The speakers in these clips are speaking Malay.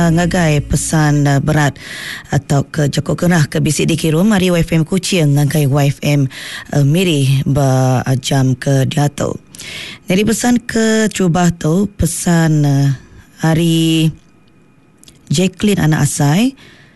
ngagai pesan berat atau ke Joko Kerah ke bisik dikirum mari YFM Kuching ngagai YFM Miri jam ke diato. Jadi pesan ke Cubah tu pesan hari Jacqueline anak asai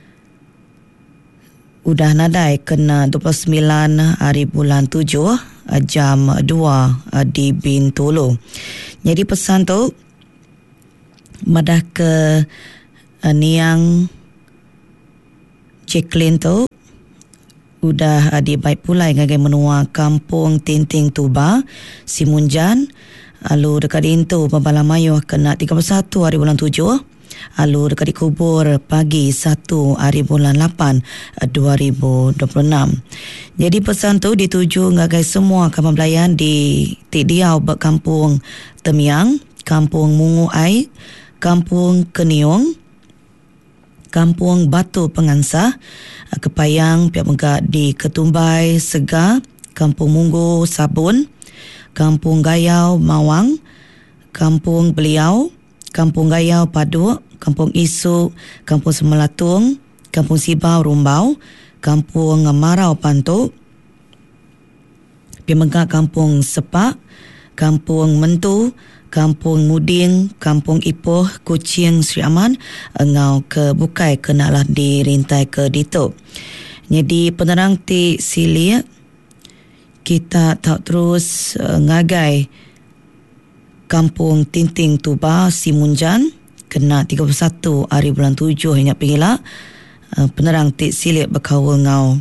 udah nadai kena 29 hari bulan 7 jam 2 di Bintulu. Jadi pesan tu madah ke niang Jacqueline tu udah dibaik pulai ngagai menua kampung Tinting Tuba Simunjan lalu dekat itu Babala Mayu kena 31 hari bulan 7 lalu dekat dikubur pagi 1 hari bulan 8 2026. Jadi pesan tu dituju ngagai semua kampung di Tidiau berkampung Temiang, Kampung Mungu Ai, Kampung Keniung, Kampung Batu Pengansah, Kepayang Pihak Megak di Ketumbai Segar, Kampung Munggu Sabun, Kampung Gayau Mawang, Kampung Beliau, Kampung Gayau Paduk, Kampung Isu, Kampung Semelatung, Kampung Sibau Rumbau, Kampung Marau Pantuk, Pihak Megak Kampung Sepak, Kampung Mentu, Kampung Muding, Kampung Ipoh, Kuching, Sri Aman, engau ke Bukai kenalah dirintai ke Dito. Jadi penerang ti sili kita tak terus ngagai Kampung Tinting Tuba Simunjan kena 31 hari bulan 7 hingga pingila penerang ti sili berkawal ngau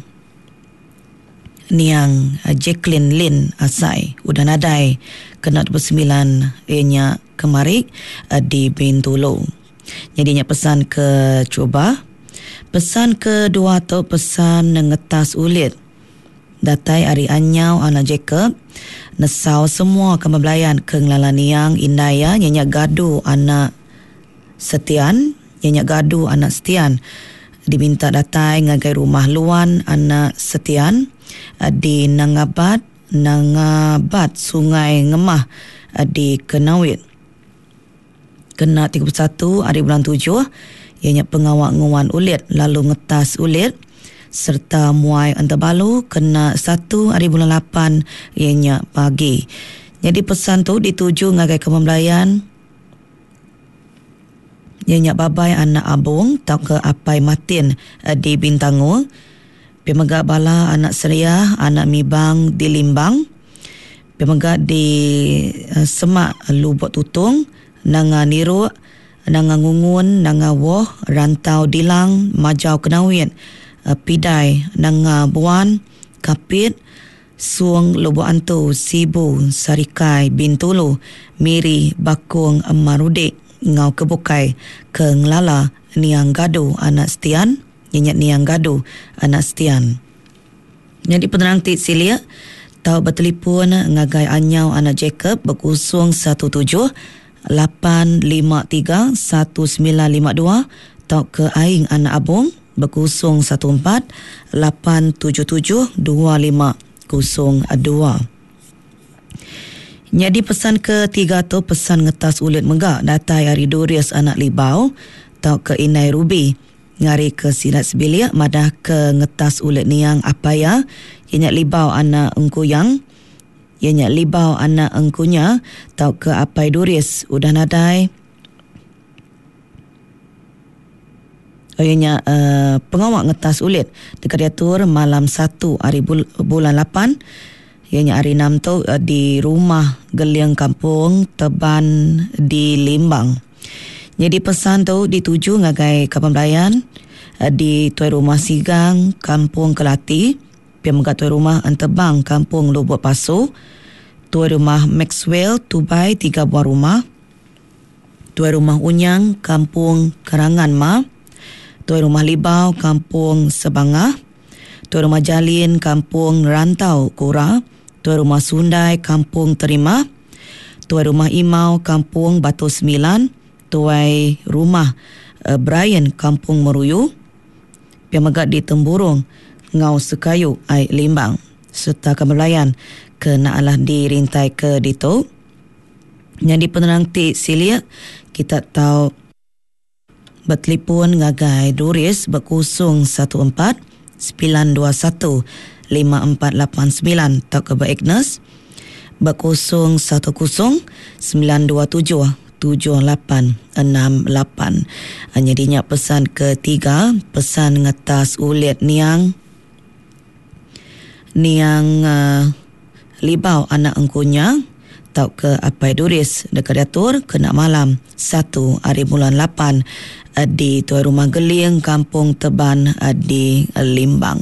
niang Jacqueline Lin Asai udah nadai kena 29 ianya kemari di Bintulu. Jadinya pesan ke Cuba. Pesan kedua tu pesan ngetas ulit. Datai hari anyau anak Jacob nesau semua kemebelayan ke ngelala niang Indaya nyanyak gadu anak Setian, nyanyak gadu anak Setian. Diminta datai ngagai rumah luan anak Setian di Nangabat Sungai Ngemah di Kenawit. Kena 31 hari bulan 7 ianya pengawak nguan ulit lalu ngetas ulit serta muai antabalu kena 1 hari bulan 8 ianya pagi. Jadi pesan tu dituju ngagai kemembelayan ianya babai anak abung tau ke apai matin di Bintangu. Pemegak bala anak Seriah, anak Mibang di Limbang. Pemegak di Semak Lubuk Tutung, Nanga Niruk, Nanga Ngungun, Nanga Woh, Rantau Dilang, Majau Kenawit, Pidai, Nanga Buan, Kapit, Suang Lubuk Antu, Sibu, Sarikai, Bintulu, Miri, Bakung, Marudik, Ngau Kebukai, ke Ngelala, Niang Gadu, anak Setian, nyanyak niang gadu anak Setian. Jadi penerang ti silia tahu bertelefon ngagai anyau anak Jacob berkusung 17 853 1952 tahu ke aing anak abung berkusung 14 877 2502. Jadi pesan ketiga tu pesan ngetas ulit megak datai hari Durius anak Libau tahu ke Inai Ruby ngari ke Silat Sebilik madah ke ngetas ulit niang apaya ianya libau anak engkuyang ianya libau anak engkunya tau ke apai Duris udah nadai ianya pengawak ngetas ulit dekat diatur malam 1 hari bulan 8 ianya hari 6 tu di rumah Geliang Kampung Teban di Limbang. Jadi pesan tu dituju ngagai kampung Belayan di Tuai Rumah Sigang, Kampung Kelati, Pemegak Tuai Rumah Antebang, Kampung Lubuk Pasu, Tuai Rumah Maxwell, Tubai, 3 buah rumah, Tuai Rumah Unyang, Kampung Karangan Ma, Tuai Rumah Libau, Kampung Sebangah, Tuai Rumah Jalin, Kampung Rantau Kura, Tuai Rumah Sundai, Kampung Terima, Tuai Rumah Imau, Kampung Batu Sembilan, Tuai Rumah Brian, Kampung Meruyu, Pemegak di Temburung, Ngau Sekayu, Ai Limbang, serta Kemelayan kena alah dirintai ke Dito. Yang di penerang ti silia kita tahu bertelefon ngagai Doris berkosong 14 921 5489 atau ke Agnes berkosong 10 927 7868. Hanya dinyak pesan ketiga, pesan ngetas ulit niang libau anak engkunya tau ke Apai Duris dekat Datur kena malam 1 hari bulan 8 di tuai rumah Geling Kampung Teban di Limbang.